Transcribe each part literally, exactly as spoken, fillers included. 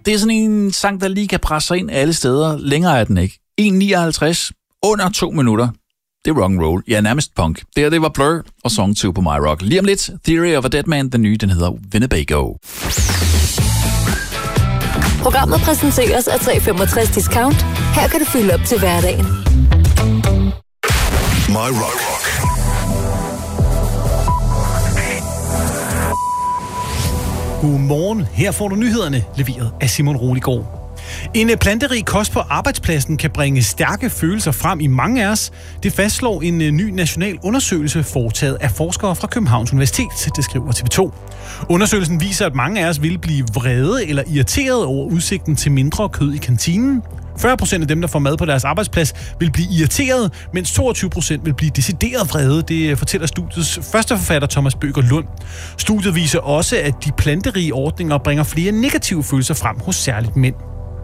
det er sådan en sang, der lige kan presse sig ind alle steder. Længere er den ikke. en nioghalvtreds, under to minutter. Det er rock and roll. Ja, nærmest punk. Det her, det var Blur og Song to på My Rock. Lige om lidt, Theory of a Deadman, den nye, den hedder Winnebago. Programmet præsenteres af tre femogtres Discount. Her kan du fylde op til hverdagen. My Rock. Godmorgen. Her får du nyhederne, leveret af Simon Roligård. En planterig kost på arbejdspladsen kan bringe stærke følelser frem i mange af os. Det fastslår en ny national undersøgelse foretaget af forskere fra Københavns Universitet, det skriver T V to. Undersøgelsen viser, at mange af os vil blive vrede eller irriteret over udsigten til mindre kød i kantinen. fyrre procent af dem, der får mad på deres arbejdsplads, vil blive irriteret, mens toogtyve procent vil blive decideret vrede. Det fortæller studiets første forfatter Thomas Bøger Lund. Studiet viser også, at de planterige ordninger bringer flere negative følelser frem hos særligt mænd.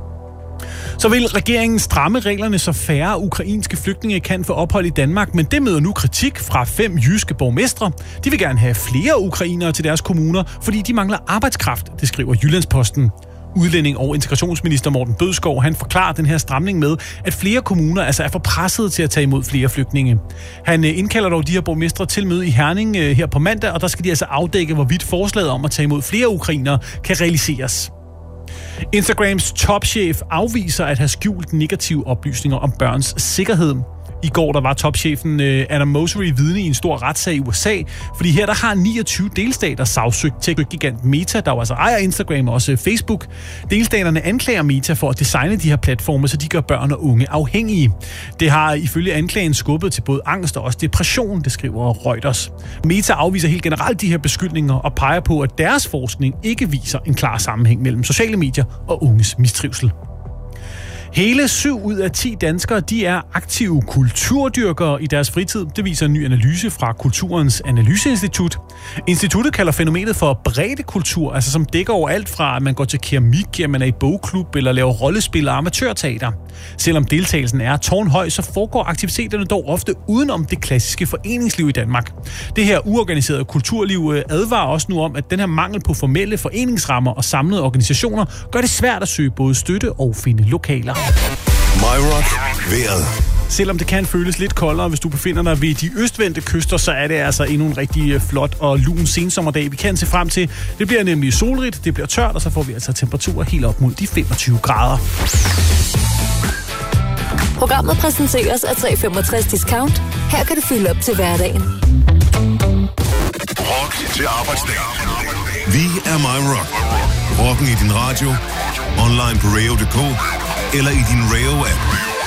Så vil regeringen stramme reglerne, så færre ukrainske flygtninge kan få ophold i Danmark, men det møder nu kritik fra fem jyske borgmestre. De vil gerne have flere ukrainere til deres kommuner, fordi de mangler arbejdskraft, det skriver Jyllandsposten. Udlænding- og integrationsminister Morten Bødskov, han forklarer den her stramning med, at flere kommuner altså er for presset til at tage imod flere flygtninge. Han indkalder dog de her borgmestre til møde i Herning her på mandag, og der skal de altså afdække, hvorvidt forslaget om at tage imod flere ukrainere kan realiseres. Instagrams topchef afviser at have skjult negative oplysninger om børns sikkerhed. I går der var topchefen Adam Mosseri vidne i en stor retssag i U S A, fordi her der har niogtyve delstater sagsøgt tech-gigant Meta, der jo altså ejer Instagram og også Facebook. Delstaterne anklager Meta for at designe de her platforme, så de gør børn og unge afhængige. Det har ifølge anklagen skubbet til både angst og også depression, det skriver Reuters. Meta afviser helt generelt de her beskyldninger og peger på, at deres forskning ikke viser en klar sammenhæng mellem sociale medier og unges mistrivsel. Hele syv ud af ti danskere, de er aktive kulturdyrkere i deres fritid. Det viser en ny analyse fra Kulturens Analyseinstitut. Instituttet kalder fænomenet for breddekultur, altså som dækker over alt fra, at man går til keramik, at man er i bogklub eller laver rollespil og amatørteater. Selvom deltagelsen er tårnhøj, så foregår aktiviteterne dog ofte udenom det klassiske foreningsliv i Danmark. Det her uorganiserede kulturliv advarer også nu om, at den her mangel på formelle foreningsrammer og samlede organisationer gør det svært at søge både støtte og finde lokaler. My Rock. Vejret. Selvom det kan føles lidt koldere, hvis du befinder dig ved de østvendte kyster, så er det altså endnu en rigtig flot og lun sensommerdag, vi kan se frem til. Det bliver nemlig solrigt, det bliver tørt, og så får vi altså temperaturer helt op mod de femogtyve grader. Programmet præsenteres af tre femogtres Discount. Her kan du fylde op til hverdagen. Rock til arbejdsdag. Vi er My Rock. Rocken i din radio, online på radio punktum d k eller i din Radio-app.